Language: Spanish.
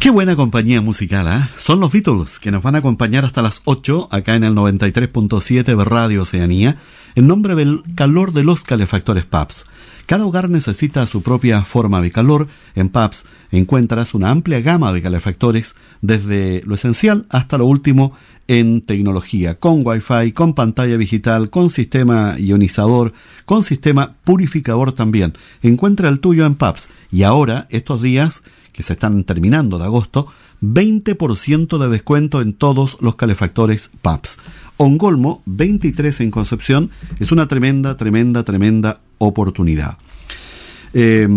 Qué buena compañía musical, ¿eh? Son los Beatles, que nos van a acompañar hasta las 8, acá en el 93.7 de Radio Oceanía, en nombre del calor de los calefactores Pabst. Cada hogar necesita su propia forma de calor. En Pabst encuentras una amplia gama de calefactores, desde lo esencial hasta lo último en tecnología, con Wi-Fi, con pantalla digital, con sistema ionizador, con sistema purificador también. Encuentra el tuyo en Pabst. Y ahora, estos días que se están terminando de agosto, 20% de descuento en todos los calefactores Pabst. Ongolmo 23 en Concepción es una tremenda oportunidad.